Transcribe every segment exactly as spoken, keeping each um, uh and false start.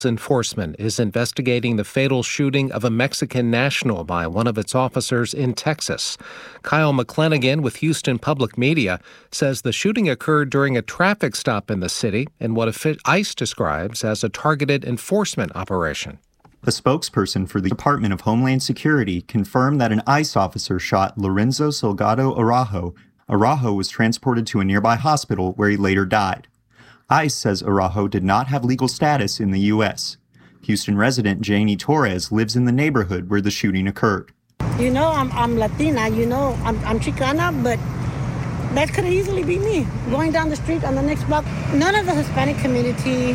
Enforcement is investigating the fatal shooting of a Mexican national by one of its officers in Texas. Kyle McClanagan with Houston Public Media says the shooting occurred during a traffic stop in the city in what ICE describes as a targeted enforcement operation. A spokesperson for the Department of Homeland Security confirmed that an ICE officer shot Lorenzo Salgado Araujo. Araujo was transported to a nearby hospital where he later died. ICE says Araujo did not have legal status in the U S. Houston resident Janie Torres lives in the neighborhood where the shooting occurred. You know, I'm, I'm Latina, you know, I'm, I'm Chicana, but that could easily be me. Going down the street on the next block, none of the Hispanic community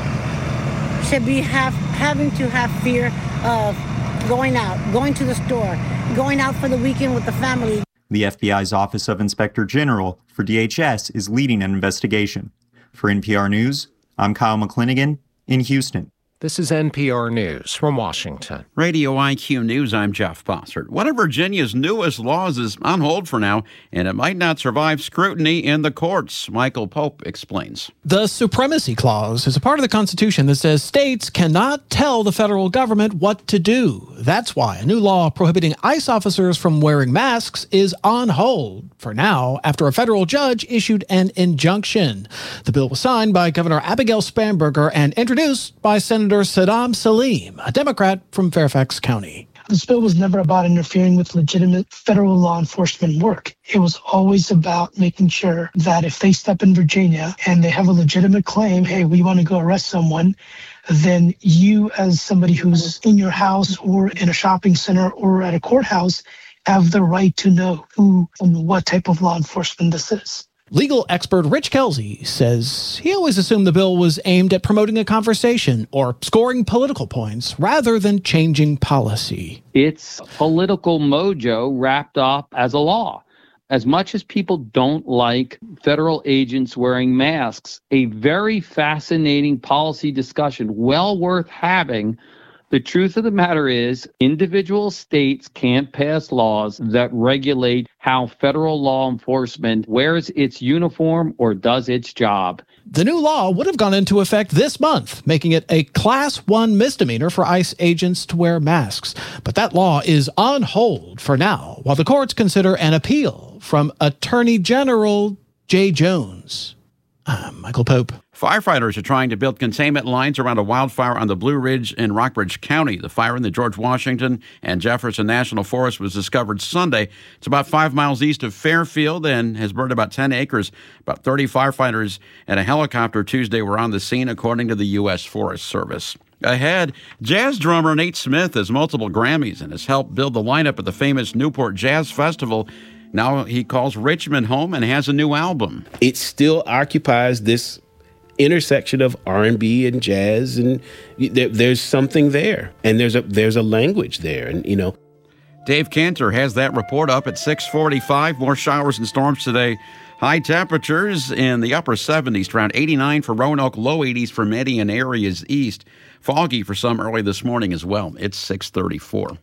should be have, having to have fear of going out, going to the store, going out for the weekend with the family. The F B I's Office of Inspector General for D H S is leading an investigation. For N P R News, I'm Kyle McClanagan in Houston. This is N P R News from Washington. Radio I Q News, I'm Jeff Bossert. One of Virginia's newest laws is on hold for now, and it might not survive scrutiny in the courts. Michael Pope explains. The Supremacy Clause is a part of the Constitution that says states cannot tell the federal government what to do. That's why a new law prohibiting ICE officers from wearing masks is on hold for now after a federal judge issued an injunction. The bill was signed by Governor Abigail Spanberger and introduced by Senator Saddam Salim, a Democrat from Fairfax County. This bill was never about interfering with legitimate federal law enforcement work. It was always about making sure that if they step in Virginia and they have a legitimate claim, hey, we want to go arrest someone, then you as somebody who's in your house or in a shopping center or at a courthouse have the right to know who and what type of law enforcement this is. Legal expert Rich Kelsey says he always assumed the bill was aimed at promoting a conversation or scoring political points rather than changing policy. It's political mojo wrapped up as a law. As much as people don't like federal agents wearing masks, a very fascinating policy discussion, well worth having. The truth of the matter is, individual states can't pass laws that regulate how federal law enforcement wears its uniform or does its job. The new law would have gone into effect this month, making it a Class one misdemeanor for ICE agents to wear masks. But that law is on hold for now, while the courts consider an appeal from Attorney General Jay Jones. I'm Michael Pope. Firefighters are trying to build containment lines around a wildfire on the Blue Ridge in Rockbridge County. The fire in the George Washington and Jefferson National Forest was discovered Sunday. It's about five miles east of Fairfield and has burned about ten acres. About thirty firefighters and a helicopter Tuesday were on the scene, according to the U S Forest Service. Ahead, jazz drummer Nate Smith has multiple Grammys and has helped build the lineup at the famous Newport Jazz Festival. Now he calls Richmond home and has a new album. It still occupies this intersection of R and B and jazz, and there, there's something there, and there's a there's a language there, and you know. Dave Cantor has that report up at six forty-five. More showers and storms today. High temperatures in the upper seventies, around eighty-nine for Roanoke, low eighties for many in areas east. Foggy for some early this morning as well. It's six thirty-four.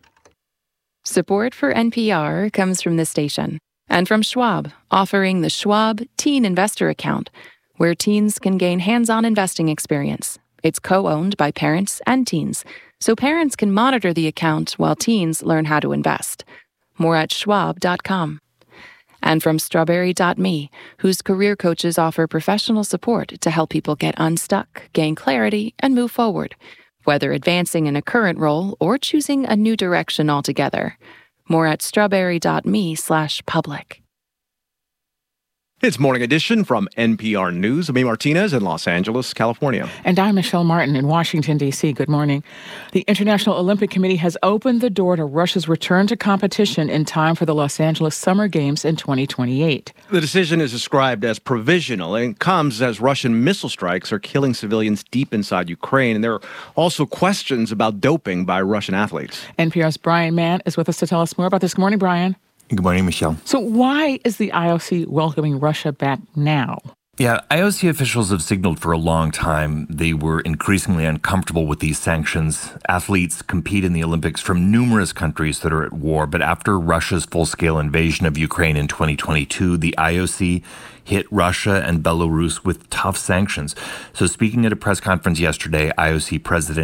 Support for N P R comes from this station and from Schwab, offering the Schwab Teen Investor Account, where teens can gain hands-on investing experience. It's co-owned by parents and teens, so parents can monitor the account while teens learn how to invest. More at schwab dot com. And from strawberry dot me, whose career coaches offer professional support to help people get unstuck, gain clarity, and move forward, whether advancing in a current role or choosing a new direction altogether. More at strawberry dot me slash public. It's Morning Edition from N P R News. I'm Martinez in Los Angeles, California. And I'm Michelle Martin in Washington, D C Good morning. The International Olympic Committee has opened the door to Russia's return to competition in time for the Los Angeles Summer Games in twenty twenty-eight. The decision is described as provisional and comes as Russian missile strikes are killing civilians deep inside Ukraine. And there are also questions about doping by Russian athletes. N P R's Brian Mann is with us to tell us more about this. Good morning, Brian. Good morning, Michelle. So why is the I O C welcoming Russia back now? Yeah, I O C officials have signaled for a long time they were increasingly uncomfortable with these sanctions. Athletes compete in the Olympics from numerous countries that are at war, but after Russia's full-scale invasion of Ukraine in twenty twenty-two, the I O C hit Russia and Belarus with tough sanctions. So speaking at a press conference yesterday, I O C President